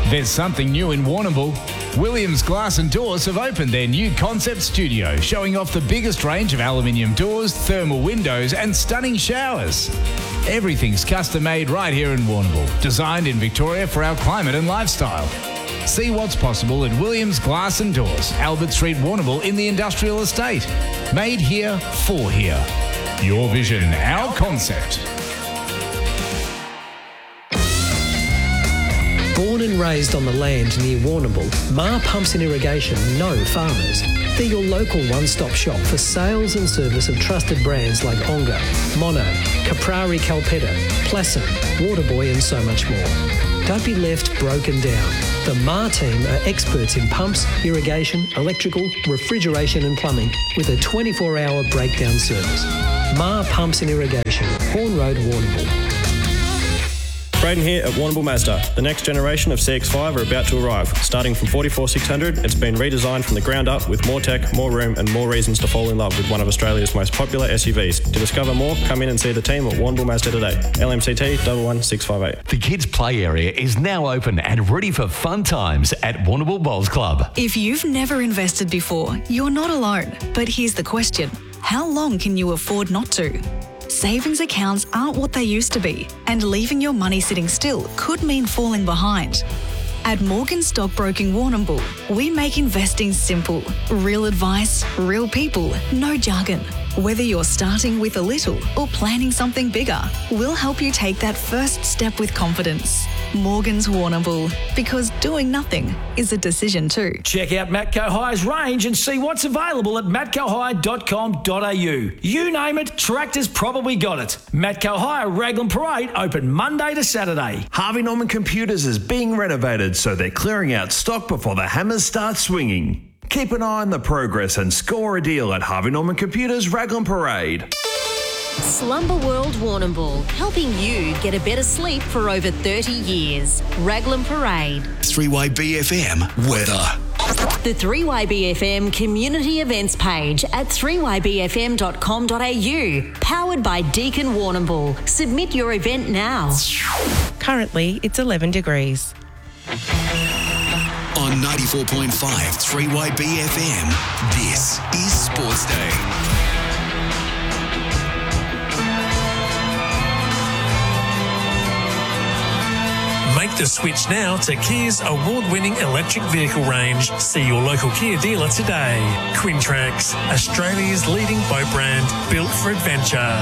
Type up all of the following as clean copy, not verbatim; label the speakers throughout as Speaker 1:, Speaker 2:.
Speaker 1: There's something new in Warrnambool. Williams Glass and Doors have opened their new concept studio, showing off the biggest range of aluminium doors, thermal windows and stunning showers. Everything's custom made right here in Warrnambool, designed in Victoria for our climate and lifestyle. See what's possible at Williams Glass and Doors, Albert Street, Warrnambool in the Industrial Estate. Made here for here. Your vision, our concept.
Speaker 2: Born and raised on the land near Warrnambool, Ma Pumps and Irrigation know farmers. They're your local one-stop shop for sales and service of trusted brands like Onga, Mono, Caprari Calpetta, Plasson, Waterboy and so much more. Don't be left broken down. The Ma team are experts in pumps, irrigation, electrical, refrigeration and plumbing with a 24-hour breakdown service. Ma Pumps and Irrigation, Horn Road, Warrnambool.
Speaker 3: Braden here at Warrnambool Mazda. The next generation of CX-5 are about to arrive. Starting from 44,600, it's been redesigned from the ground up with more tech, more room and more reasons to fall in love with one of Australia's most popular SUVs. To discover more, come in and see the team at Warrnambool Mazda today. LMCT 11658.
Speaker 4: The kids' play area is now open and ready for fun times at Warrnambool Bowls Club.
Speaker 5: If you've never invested before, you're not alone. But here's the question. How long can you afford not to? Savings accounts aren't what they used to be, and leaving your money sitting still could mean falling behind. At Morgan Stockbroking Warrnambool, we make investing simple. Real advice, real people, no jargon. Whether you're starting with a little or planning something bigger, we'll help you take that first step with confidence. Morgan's Warrnambool, because doing nothing is a decision too.
Speaker 6: Check out Matco High's range and see what's available at matcohigh.com.au. You name it, Tractor's probably got it. Matco High Raglan Parade open Monday to Saturday.
Speaker 7: Harvey Norman Computers is being renovated, so they're clearing out stock before the hammers start swinging. Keep an eye on the progress and score a deal at Harvey Norman Computers Raglan Parade.
Speaker 8: Slumber World Warrnambool, helping you get a better sleep for over 30 years. Raglan Parade.
Speaker 9: 3YBFM weather.
Speaker 8: The 3YBFM community events page at 3ybfm.com.au. Powered by Deakin Warrnambool. Submit your event now.
Speaker 10: Currently, it's 11 degrees.
Speaker 9: On 94.5 3YBFM, this is Sports Day.
Speaker 11: Make the switch now to Kia's award-winning electric vehicle range. See your local Kia dealer today. Quintrax, Australia's leading boat brand, built for adventure.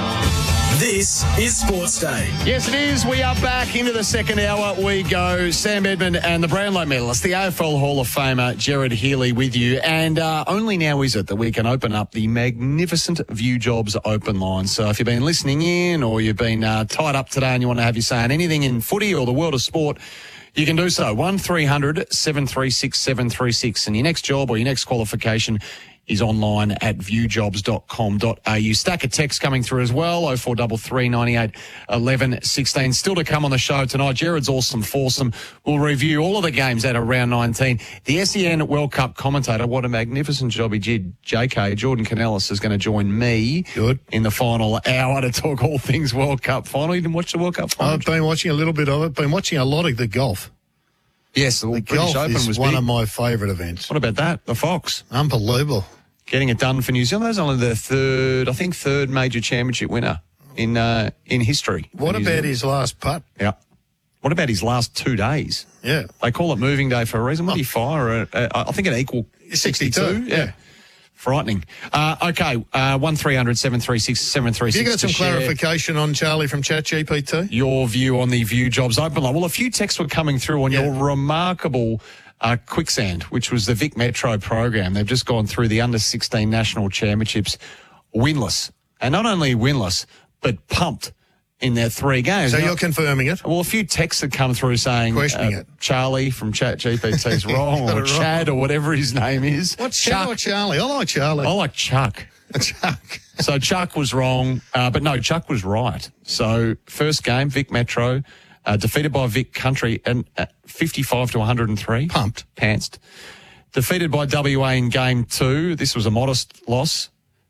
Speaker 12: This is Sports Day.
Speaker 13: Yes, it is. We are back into the second hour. We go. Sam Edmund and the Brownlow medalist, the AFL Hall of Famer, Gerard Healy, with you. And only now is it that we can open up the magnificent View Jobs open line. So if you've been listening in or you've been tied up today and you want to have your say on anything in footy or the world of sport, you can do so. 1300 736 736. And your next job or your next qualification is online at viewjobs.com.au. Stack of text coming through as well, 0433 98 11 16. Still to come on the show tonight, Jared's Awesome Foursome. We'll review all of the games at around 19. The SEN World Cup commentator, what a magnificent job he did, JK, Jordan Canellis, is going to join me in the final hour to talk all things World Cup final. You didn't watch the World Cup final?
Speaker 14: I've been watching a little bit of it, been watching a lot of the golf.
Speaker 13: Yes, the
Speaker 14: British
Speaker 13: golf
Speaker 14: Open
Speaker 13: was
Speaker 14: one
Speaker 13: big.
Speaker 14: of my favourite events.
Speaker 13: What about that? The Fox.
Speaker 14: Unbelievable.
Speaker 13: Getting it done for New Zealand. That's only the third major championship winner in history.
Speaker 14: What about his last putt?
Speaker 13: Yeah. What about his last 2 days?
Speaker 14: Yeah.
Speaker 13: They call it moving day for a reason. What did he fire? I think an equal 62. Yeah. Frightening. Okay, 1300 736 736.
Speaker 14: Have you got some clarification on Charlie from ChatGPT?
Speaker 13: Your view on the View Jobs open line. Well, a few texts were coming through on your remarkable Quicksand, which was the Vic Metro program. They've just gone through the under-16 national championships winless. And not only winless, but pumped in their 3 games.
Speaker 14: So you're confirming it?
Speaker 13: Well, a few texts had come through saying
Speaker 14: questioning it.
Speaker 13: Charlie from ChatGPT's wrong, or Chad, or whatever his name is.
Speaker 14: What's Chuck or Charlie? I like Charlie.
Speaker 13: I like Chuck.
Speaker 14: Chuck.
Speaker 13: So Chuck was wrong, but no, Chuck was right. So first game, Vic Metro, defeated by Vic Country and 55 to 103. Pantsed. Defeated by WA in game 2. This was a modest loss,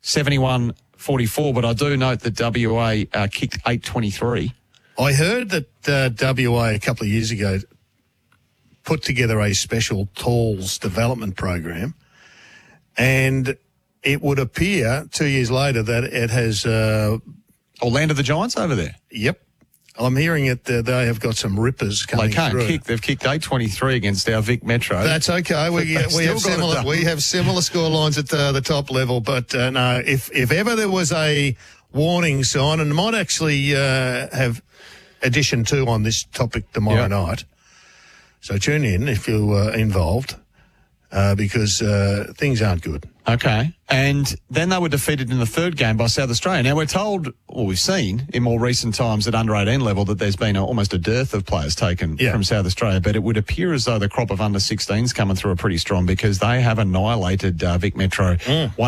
Speaker 13: 71-44, but I do note that WA kicked 8-23.
Speaker 14: I heard that WA a couple of years ago put together a special talls development program, and it would appear 2 years later that it has...
Speaker 13: Land of the Giants over there?
Speaker 14: Yep. I'm hearing it. They have got some rippers coming through.
Speaker 13: They can't kick. They've kicked 8-23 against our Vic Metro.
Speaker 14: That's okay. We have similar score lines at the top level. But no, if ever there was a warning sign, and might actually have edition 2 on this topic tomorrow night. So tune in if you're involved, because things aren't good.
Speaker 13: Okay. And then they were defeated in the third game by South Australia. Now, we're told, or we've seen in more recent times at under-18 level, that there's been almost a dearth of players taken from South Australia, but it would appear as though the crop of under-16s coming through are pretty strong, because they have annihilated Vic Metro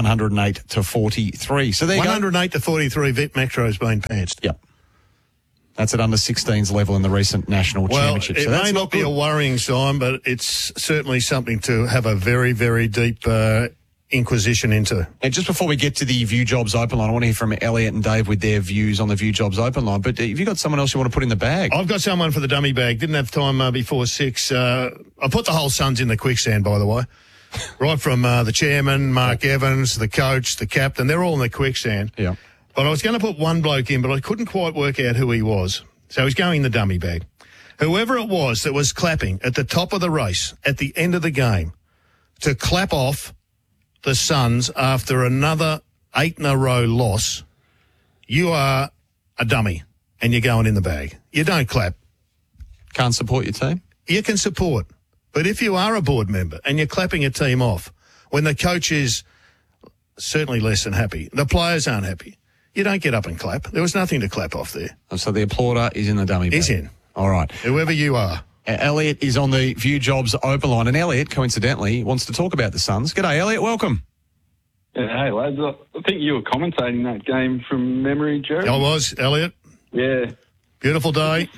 Speaker 13: 108-43. So there you go.
Speaker 14: 108-43, Vic Metro's been pantsed.
Speaker 13: Yep. That's at under-16s level in the recent national championship.
Speaker 14: It may not be a worrying sign, but it's certainly something to have a very, very deep inquisition into.
Speaker 13: And just before we get to the View Jobs Open line, I want to hear from Elliot and Dave with their views on the View Jobs Open line. But have you got someone else you want to put in the bag?
Speaker 14: I've got someone for the dummy bag. Didn't have time before 6. I put the whole Suns in the quicksand, by the way. Right from the chairman, Mark Evans, the coach, the captain, they're all in the quicksand.
Speaker 13: Yeah.
Speaker 14: But I was going to put one bloke in, but I couldn't quite work out who he was. So he's going in the dummy bag. Whoever it was that was clapping at the top of the race, at the end of the game, to clap off the Suns after another 8-in-a-row loss, you are a dummy and you're going in the bag. You don't clap.
Speaker 13: Can't support your team?
Speaker 14: You can support. But if you are a board member and you're clapping a team off when the coach is certainly less than happy, the players aren't happy, you don't get up and clap. There was nothing to clap off there.
Speaker 13: So the applauder is in the dummy bag?
Speaker 14: He's in.
Speaker 13: All right.
Speaker 14: Whoever you are.
Speaker 13: Elliot is on the View Jobs Open line, and Elliot, coincidentally, wants to talk about the Suns. G'day, Elliot. Welcome.
Speaker 15: Yeah, hey, lads. I think you were commentating that game from memory, Jerry.
Speaker 14: I was, Elliot.
Speaker 15: Yeah.
Speaker 14: Beautiful day.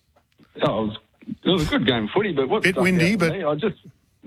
Speaker 15: Oh, it was a good game of footy, but what
Speaker 14: bit windy, but
Speaker 15: I just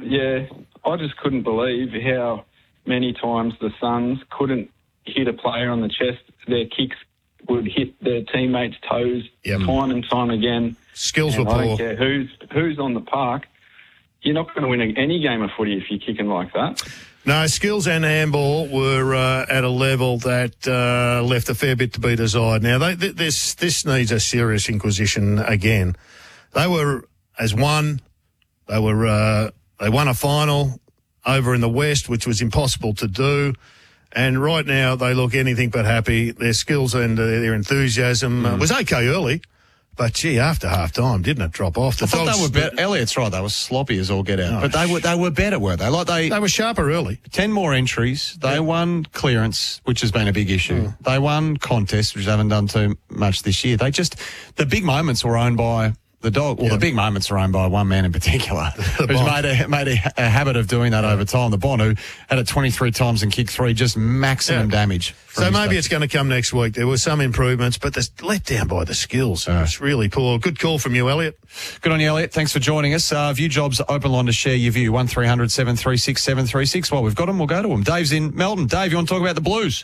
Speaker 15: couldn't believe how many times the Suns couldn't hit a player on the chest. Their kicks would hit their teammates' toes time and time again.
Speaker 14: Skills were
Speaker 15: I
Speaker 14: poor.
Speaker 15: don't care who's on the park. You're not going to win any game of footy if you're kicking like that.
Speaker 14: No, skills and handball were at a level that left a fair bit to be desired. Now, this needs a serious inquisition again. They were as one. They won a final over in the West, which was impossible to do. And right now, they look anything but happy. Their skills and their enthusiasm was okay early. But, gee, after half-time, didn't it drop off?
Speaker 13: I thought they were better. Elliot's right. They were sloppy as all get out. But they were better, weren't they?
Speaker 14: They were sharper early.
Speaker 13: 10 more entries. They won clearance, which has been a big issue. They won contests, which they haven't done too much this year. The big moments were owned by the dog. Well, the big moments are owned by one man in particular, who's made a habit of doing that over time. The Bond, who had it 23 times and kicked 3, just maximum damage.
Speaker 14: So maybe it's going to come next week. There were some improvements, but they're let down by the skills. It's really poor. Good call from you, Elliot.
Speaker 13: Good on you, Elliot. Thanks for joining us. View Jobs Open line to share your view. 1300 736 736. Well, we've got them. We'll go to them. Dave's in Melbourne. Dave, you want to talk about the Blues?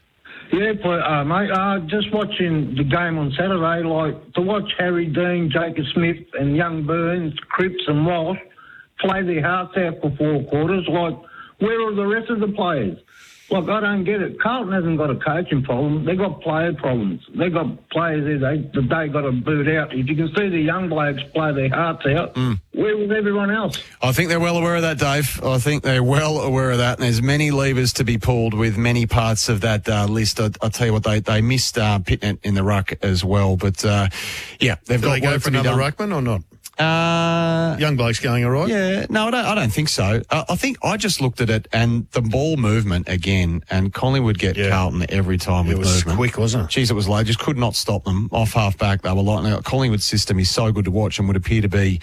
Speaker 16: Yeah, mate, just watching the game on Saturday, to watch Harry Dean, Jacob Smith and young Burns, Cripps and Walsh play their hearts out for 4 quarters, where are the rest of the players? I don't get it. Carlton hasn't got a coaching problem. They've got player problems. They've got players there they got to boot out. If you can see the young blokes play their hearts out, where was everyone else?
Speaker 13: I think they're well aware of that, Dave. I think they're well aware of that. And there's many levers to be pulled with many parts of that list. I'll tell you what, they missed Pitnet in the ruck as well. But, they've got
Speaker 14: work go for another ruckman or not? Young bloke's going all right?
Speaker 13: Yeah, no, I don't think so. I think I just looked at it and the ball movement again, and Collingwood get Carlton every time with movement.
Speaker 14: It was quick, wasn't it?
Speaker 13: Jeez, it was low. Just could not stop them. Off half-back, they were lightning. Collingwood's system is so good to watch and would appear to be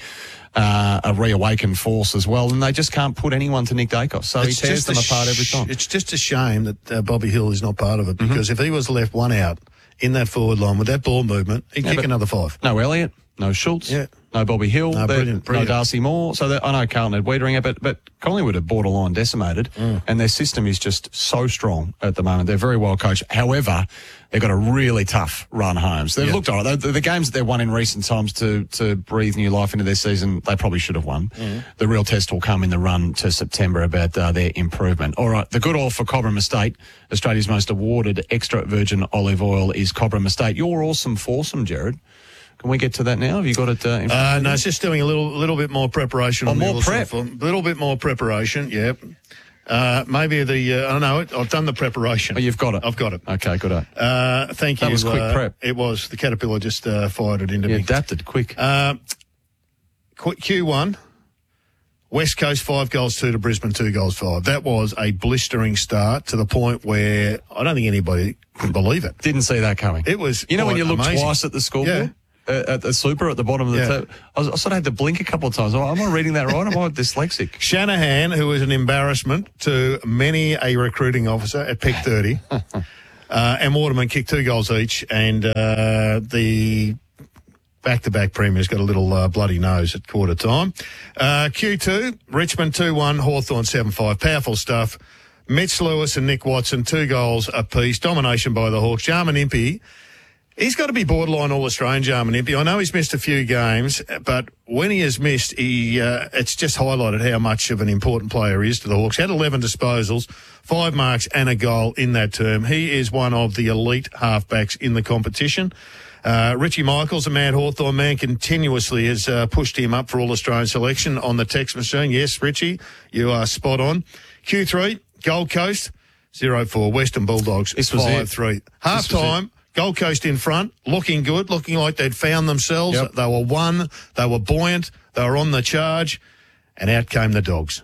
Speaker 13: a reawakened force as well, and they just can't put anyone to Nick Dacos. So he tears them apart every time.
Speaker 14: It's just a shame that Bobby Hill is not part of it, because if he was left one out in that forward line with that ball movement, he'd kick another 5.
Speaker 13: No Elliott. No Schultz,
Speaker 17: no Bobby Hill,
Speaker 14: brilliant.
Speaker 17: no Darcy Moore. So I know Carlton had Wiederinger, but Collingwood are borderline decimated, and their system is just so strong at the moment. They're very well coached. However, they've got a really tough run home. So they've looked all right. The games that they've won in recent times to breathe new life into their season, they probably should have won. The real test will come in the run to September about their improvement. All right, the good oil for Cobram Estate, Australia's most awarded extra virgin olive oil, is Cobram Estate. Your awesome foursome, Jared. Can we get to that now? Have you got it in front of you?
Speaker 14: No, it's just doing a little bit more preparation.
Speaker 17: More prep?
Speaker 14: A little bit more preparation, yep. Maybe I don't know, I've done the preparation.
Speaker 17: Oh, you've got it?
Speaker 14: I've got it.
Speaker 17: Okay, good.
Speaker 14: Thank you.
Speaker 17: That was quick prep.
Speaker 14: It was. The Caterpillar just fired it into me.
Speaker 17: Adapted quick.
Speaker 14: Q1, West Coast 5-2 to Brisbane 2-5. That was a blistering start to the point where I don't think anybody could believe it.
Speaker 17: Didn't see that coming.
Speaker 14: It was
Speaker 17: when you look
Speaker 14: amazing.
Speaker 17: twice at the scoreboard? At the super at the bottom of the table. I sort of had to blink a couple of times. Am I reading that right? Am I dyslexic?
Speaker 14: Shanahan, who was an embarrassment to many a recruiting officer at Pick 30, and Waterman kicked 2 goals each, and the back-to-back premiers got a little bloody nose at quarter time. Q2, Richmond 2-1, Hawthorn 7-5. Powerful stuff. Mitch Lewis and Nick Watson, 2 goals apiece. Domination by the Hawks. Jarman Impey, he's got to be borderline All-Australian, Jarman Impey. I know he's missed a few games, but when he has missed, it's just highlighted how much of an important player he is to the Hawks. He had 11 disposals, 5 marks and a goal in that term. He is one of the elite halfbacks in the competition. Richie Michaels, a Mount Hawthorn man, continuously has pushed him up for All-Australian selection on the text machine. Yes, Richie, you are spot on. Q3, Gold Coast, 0-4. Western Bulldogs, 5-3. Half-time, Gold Coast in front, looking good, looking like they'd found themselves. Yep. They were won, they were buoyant, they were on the charge, and out came the Dogs.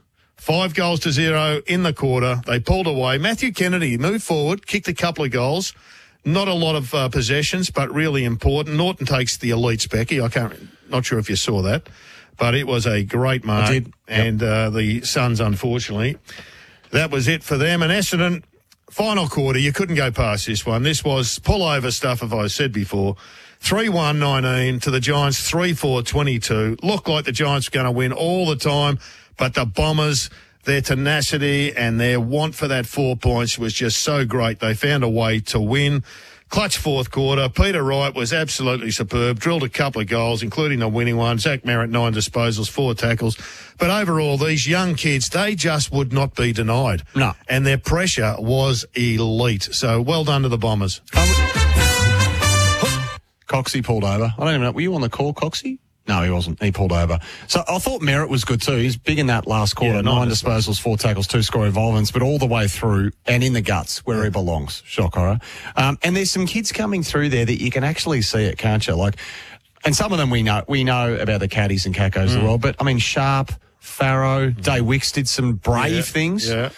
Speaker 14: 5-0 in the quarter. They pulled away. Matthew Kennedy moved forward, kicked a couple of goals. Not a lot of possessions, but really important. Norton takes the elite specky. Not sure if you saw that, but it was a great mark.
Speaker 17: I did.
Speaker 14: And the Suns, unfortunately, that was it for them. And Essendon, final quarter, you couldn't go past this one. This was pullover stuff, as I said before. 3-1-19 to the Giants, 3-4-22. Looked like the Giants were going to win all the time, but the Bombers, their tenacity and their want for that 4 points was just so great. They found a way to win. Clutch fourth quarter. Peter Wright was absolutely superb. Drilled a couple of goals, including the winning one. Zach Merritt, 9 disposals, 4 tackles. But overall, these young kids, they just would not be denied.
Speaker 17: No.
Speaker 14: And their pressure was elite. So well done to the Bombers.
Speaker 17: Coxie pulled over. I don't even know. Were you on the call, Coxie? No, he wasn't. He pulled over. So I thought Merritt was good too. He's big in that last quarter. 9 disposals, 4 tackles, 2 score involvements, but all the way through and in the guts where he belongs. Shock horror. And there's some kids coming through there that you can actually see it, can't you? And some of them we know about the caddies and cacos of the world, but I mean, Sharp, Farrow, Day Wicks did some brave things.
Speaker 14: Yeah.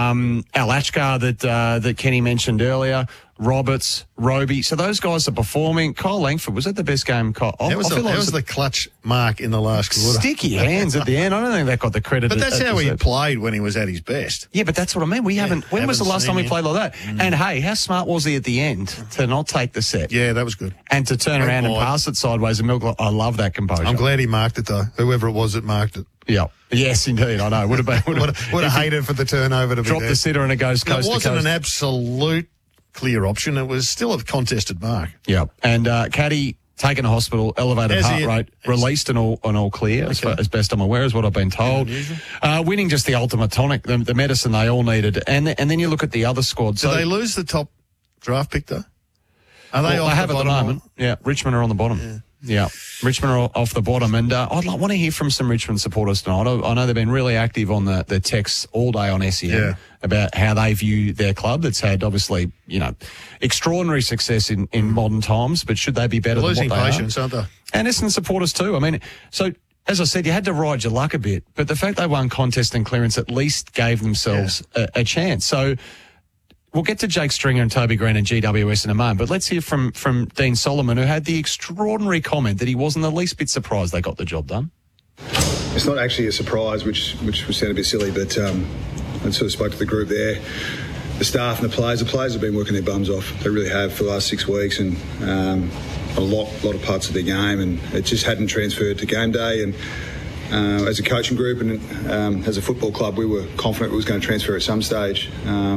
Speaker 17: Alachkar that Kenny mentioned earlier. Roberts, Roby. So those guys are performing. Kyle Langford, was that the best game? That
Speaker 14: was the clutch mark in the last quarter.
Speaker 17: Sticky hands at the end. I don't think that got the credit.
Speaker 14: But that's how he played when he was at his best.
Speaker 17: Yeah, but that's what I mean. When was the last time we played like that? And hey, how smart was he at the end to not take the set?
Speaker 14: Yeah, that was good.
Speaker 17: And to turn around and pass it sideways and milk. I love that composure.
Speaker 14: I'm glad he marked it though. Whoever it was that marked it.
Speaker 17: Yeah. Yes, indeed. I know. Would have
Speaker 14: hated for the turnover to be
Speaker 17: drop
Speaker 14: there.
Speaker 17: The sitter and it goes coast to coast.
Speaker 14: It wasn't an absolute clear option. It was still a contested mark.
Speaker 17: Yeah. And Caddy taken to hospital, elevated heart rate, released and all clear, as best I'm aware, is what I've been told. Winning just the ultimate tonic, the medicine they all needed. And then you look at the other squad.
Speaker 14: Did they lose the top draft pick though? Are they off
Speaker 17: they have
Speaker 14: the
Speaker 17: at the moment. Yeah, Richmond are on the bottom. Yeah, Richmond are off the bottom, and I'd want to hear from some Richmond supporters tonight. I know they've been really active on the texts all day on SEN about how they view their club that's had, obviously, extraordinary success in modern times, but should they be better than what they are?
Speaker 14: Losing patience, aren't they?
Speaker 17: And Essendon supporters too. I mean, so as I said, you had to ride your luck a bit, but the fact they won contest and clearance at least gave themselves a chance. So we'll get to Jake Stringer and Toby Green and GWS in a moment, but let's hear from Dean Solomon, who had the extraordinary comment that he wasn't the least bit surprised they got the job done.
Speaker 18: It's not actually a surprise, which would sound a bit silly, but I sort of spoke to the group there, the staff and the players. The players have been working their bums off. They really have for the last 6 weeks, and a lot of parts of their game, and it just hadn't transferred to game day. And as a coaching group and as a football club, we were confident it was going to transfer at some stage.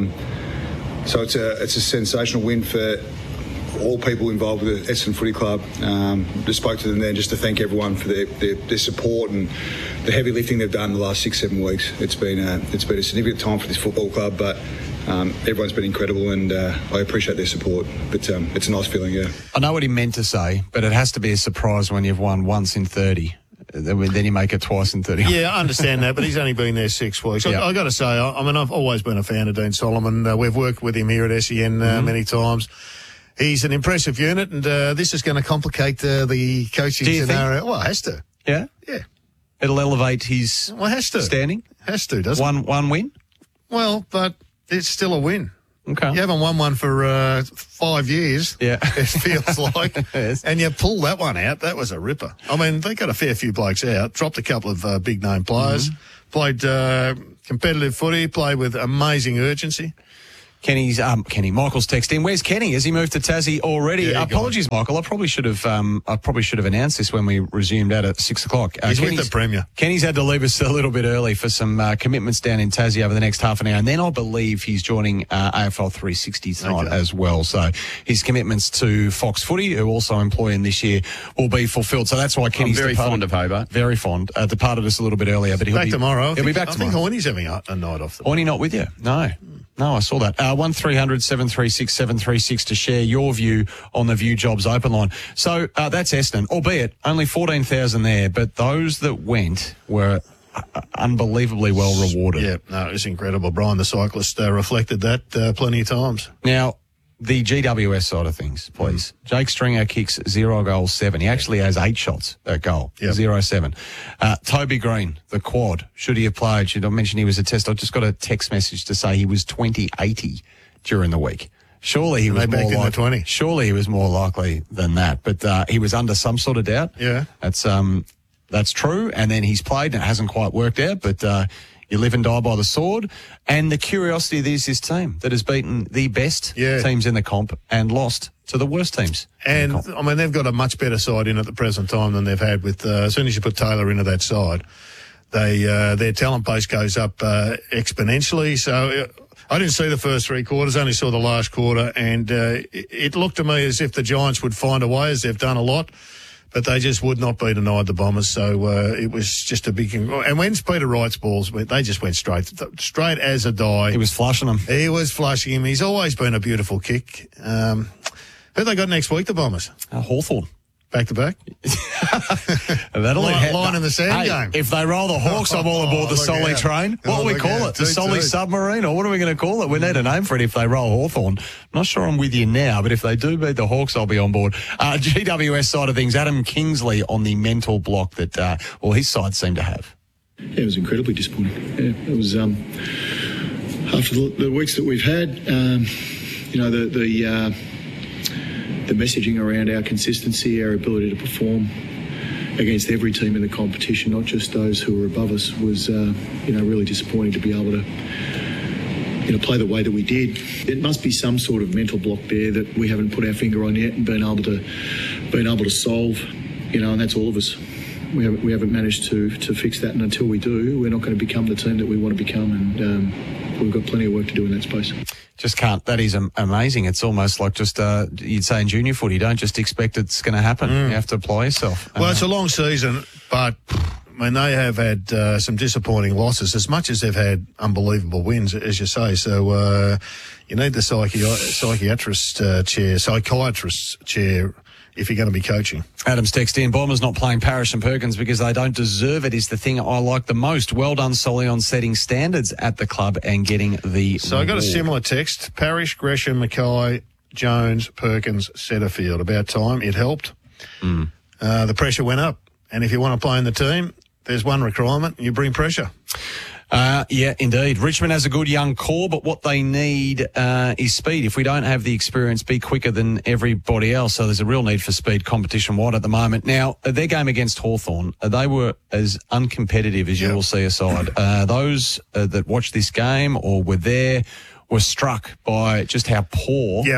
Speaker 18: So it's a sensational win for all people involved with the Essendon Footy Club. Just spoke to them there just to thank everyone for their support and the heavy lifting they've done in the last 6-7 weeks. It's been a significant time for this football club, but everyone's been incredible, and I appreciate their support. But it's a nice feeling, yeah.
Speaker 17: I know what he meant to say, but it has to be a surprise when you've won once in 30. Then you make it twice in 30.
Speaker 14: Yeah, I understand that, but he's only been there 6 weeks.
Speaker 17: Yeah.
Speaker 14: I've got to say, I've always been a fan of Dean Solomon. We've worked with him here at SEN many times. He's an impressive unit, and this is going to complicate the coaching scenario. Well, it has to.
Speaker 17: Yeah?
Speaker 14: Yeah.
Speaker 17: It'll elevate his standing?
Speaker 14: Has to, doesn't it?
Speaker 17: One win?
Speaker 14: Well, but it's still a win.
Speaker 17: Okay.
Speaker 14: You haven't won one for 5 years,
Speaker 17: yeah.
Speaker 14: It feels like. Yes. And you pull that one out. That was a ripper. I mean, they got a fair few blokes out, dropped a couple of big-name players, played competitive footy, played with amazing urgency.
Speaker 17: Kenny Michael's texting. Where's Kenny? Has he moved to Tassie already?
Speaker 14: Yeah,
Speaker 17: Apologies, Michael. I probably should have announced this when we resumed at 6 o'clock.
Speaker 14: He's with the Premier.
Speaker 17: Kenny's had to leave us a little bit early for some commitments down in Tassie over the next half an hour, and then I believe he's joining AFL 360 tonight as well. So his commitments to Fox Footy, who also employ him this year, will be fulfulfilled. So that's why Kenny's
Speaker 19: very fond of Hobart.
Speaker 17: Very fond. Departed us a little bit earlier, but he'll
Speaker 14: back tomorrow.
Speaker 17: He'll be back tomorrow.
Speaker 14: I think Horny's having a night off.
Speaker 17: Horny not with you? No, I saw that. 1300 736 736 to share your view on the View Jobs Open line. So that's Essendon, albeit only 14,000 there, but those that went were unbelievably well rewarded.
Speaker 14: Yeah, no, it was incredible. Brian, the cyclist, reflected that plenty of times.
Speaker 17: Now, the GWS side of things, please. Jake Stringer kicks 0 goals 7. He actually has 8 shots at goal, 0-7. Toby Green, the quad, should he have played? Should I mention he was a test? I just got a text message to say he was 20-80 during the week. Surely he was more likely.
Speaker 14: 20.
Speaker 17: Surely he was more likely than that, but he was under some sort of doubt.
Speaker 14: Yeah,
Speaker 17: that's true. And then he's played, and it hasn't quite worked out, but. You live and die by the sword. And the curiosity of this team that has beaten the best teams in the comp and lost to the worst teams.
Speaker 14: And, I mean, they've got a much better side in at the present time than they've had with, as soon as you put Taylor into that side, their talent base goes up exponentially. So I didn't see the first 3 quarters, only saw the last quarter, and it looked to me as if the Giants would find a way, as they've done a lot. But they just would not be denied, the Bombers. So it was just a big... And when Peter Wright's balls went, they just went straight as a die.
Speaker 17: He was flushing them.
Speaker 14: He was flushing him. He's always been a beautiful kick. Who they got next week, the Bombers?
Speaker 17: Hawthorn.
Speaker 14: Back to back?
Speaker 17: That'll
Speaker 14: line in the sand game.
Speaker 17: If they roll the Hawks, I'm all aboard the Solly train. What do we call it? The Solly submarine? Or what are we going to call it? We need a name for it if they roll Hawthorn. Not sure I'm with you now, but if they do beat the Hawks, I'll be on board. GWS side of things, Adam Kingsley on the mental block that, his side seemed to have.
Speaker 20: Yeah, it was incredibly disappointing. Yeah, it was after the weeks that we've had, the messaging around our consistency, our ability to perform against every team in the competition, not just those who were above us, was really disappointing to be able to play the way that we did. It must be some sort of mental block there that we haven't put our finger on yet and been able to solve, and that's all of us. We haven't managed to fix that, and until we do, we're not going to become the team that we want to become, and we've got plenty of work to do in that space.
Speaker 17: Just can't. That is amazing. It's almost like just you'd say in junior footy, you don't just expect it's going to happen. You have to apply yourself.
Speaker 14: Well, it's a long season, but I mean they have had some disappointing losses as much as they've had unbelievable wins, as you say. So you need the psychiatrist's chair if you're going to be coaching.
Speaker 17: Adam's text in, Bombers not playing Parrish and Perkins because they don't deserve it is the thing I like the most. Well done, Solly, on setting standards at the club and getting the
Speaker 14: So I got a similar text. Parrish, Gresham, Mackay, Jones, Perkins, Setterfield. About time. It helped. The pressure went up. And if you want to play in the team, there's one requirement. You bring pressure.
Speaker 17: Yeah, indeed. Richmond has a good young core, but what they need is speed. If we don't have the experience, be quicker than everybody else. So there's a real need for speed competition-wide at the moment. Now, their game against Hawthorn, they were as uncompetitive as you will see aside. Those that watched this game or were there were struck by just how poor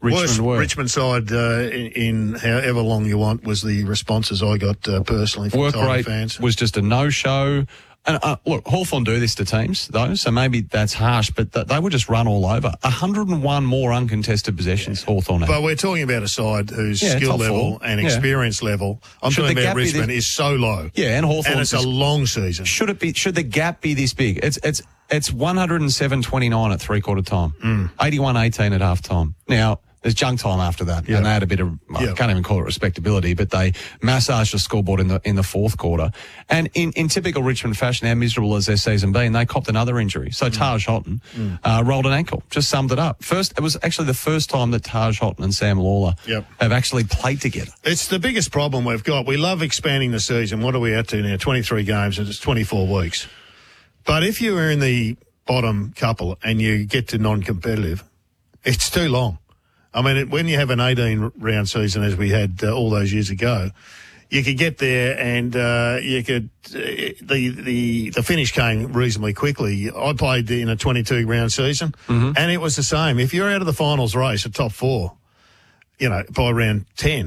Speaker 14: Richmond side in however long you want was the responses I got personally from
Speaker 17: Work
Speaker 14: Tiger
Speaker 17: rate
Speaker 14: fans.
Speaker 17: was just a no-show. And look, Hawthorn do this to teams, though, so maybe that's harsh, but they would just run all over. 101 more uncontested possessions, Hawthorn had.
Speaker 14: But we're talking about a side whose skill level and experience level, I'm talking about Richmond, is so low.
Speaker 17: Yeah, and Hawthorn.
Speaker 14: And it's a long season.
Speaker 17: Should the gap be this big? It's 107-29 at three-quarter time, 81-18 at half-time. Now, there's junk time after that, and they had a bit of, I can't even call it respectability, but they massaged the scoreboard in the fourth quarter. And in typical Richmond fashion, how miserable has their season been, they copped another injury. So Taj Houghton rolled an ankle, just summed it up. It was actually the first time that Taj Houghton and Sam Lawler have actually played together.
Speaker 14: It's the biggest problem we've got. We love expanding the season. What are we at to now? 23 games, and it's 24 weeks. But if you are in the bottom couple and you get to non-competitive, it's too long. I mean, when you have an 18-round season, as we had all those years ago, you could get there and you could the finish came reasonably quickly. I played in a 22-round season, and it was the same. If you're out of the finals race, a top four, by round 10,